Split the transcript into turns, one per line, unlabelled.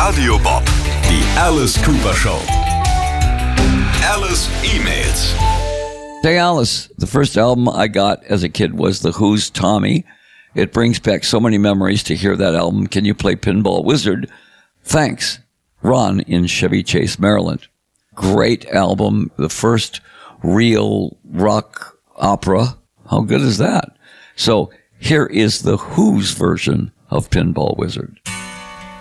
Radio Bob, die Alice Cooper Show. Alice E-Mails.
Hey Alice, the first album I got as a kid was The Who's Tommy. It brings back so many memories to hear that album. Can you play Pinball Wizard? Thanks. Ron in Chevy Chase, Maryland. Great album. The first real rock opera. How good is that? So here is the Who's version of Pinball Wizard.